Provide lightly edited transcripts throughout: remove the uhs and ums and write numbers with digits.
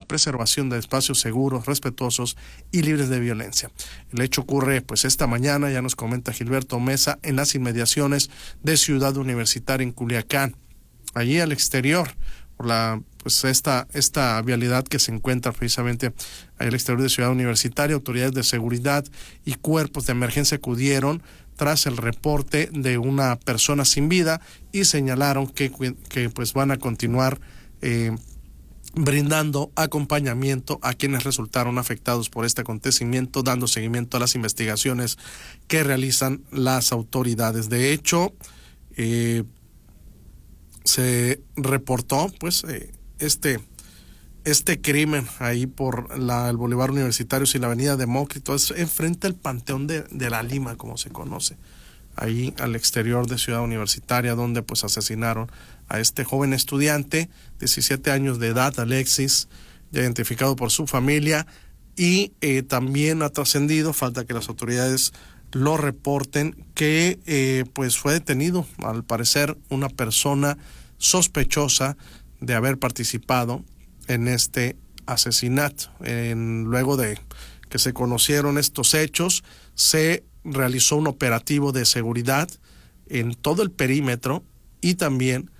preservación de espacios seguros, respetuosos y libres de violencia. El hecho ocurre pues esta mañana, ya nos comenta Gilberto Mesa, en las inmediaciones de Ciudad Universitaria en Culiacán, allí al exterior, por esta vialidad que se encuentra precisamente al exterior de Ciudad Universitaria. Autoridades de seguridad y cuerpos de emergencia acudieron tras el reporte de una persona sin vida y señalaron que pues van a continuar brindando acompañamiento a quienes resultaron afectados por este acontecimiento, dando seguimiento a las investigaciones que realizan las autoridades. De hecho, se reportó pues este crimen ahí por el Boulevard Universitario y la Avenida Demócrito, es enfrente al Panteón de la Lima, como se conoce, ahí al exterior de Ciudad Universitaria, donde pues asesinaron a este joven estudiante, 17 años de edad, Alexis, ya identificado por su familia, y también ha trascendido, falta que las autoridades lo reporten, que pues fue detenido, al parecer, una persona sospechosa de haber participado en este asesinato. Luego de que se conocieron estos hechos, se realizó un operativo de seguridad en todo el perímetro y también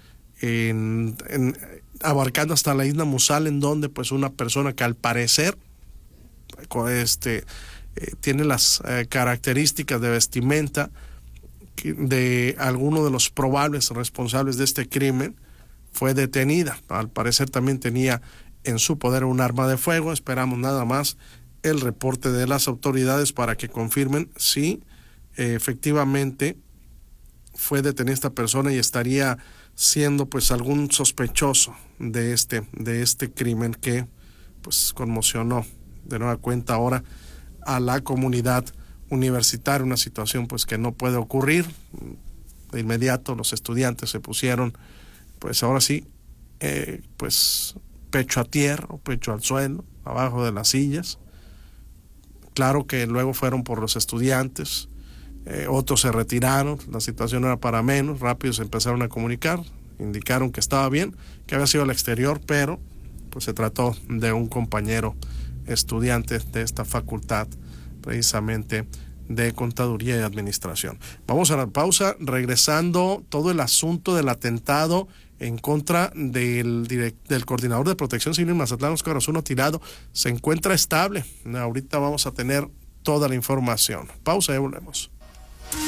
abarcando hasta la isla Musal, en donde pues una persona que al parecer tiene las características de vestimenta de alguno de los probables responsables de este crimen, fue detenida. Al parecer también tenía en su poder un arma de fuego. Esperamos nada más el reporte de las autoridades para que confirmen si efectivamente fue detenida esta persona y estaría siendo pues algún sospechoso de este crimen que pues conmocionó de nueva cuenta ahora a la comunidad universitaria, una situación pues que no puede ocurrir. De inmediato los estudiantes se pusieron pues ahora sí pues pecho a tierra o pecho al suelo, abajo de las sillas. Claro que luego fueron por los estudiantes, otros se retiraron, la situación era para menos, rápido se empezaron a comunicar, indicaron que estaba bien, que había sido al exterior, pero pues se trató de un compañero estudiante de esta facultad, precisamente de Contaduría y Administración. Vamos a la pausa, regresando todo el asunto del atentado en contra del coordinador de Protección Civil en Mazatlán, Óscar Osuna Tirado. Se encuentra estable. Ahorita vamos a tener toda la información. Pausa y volvemos.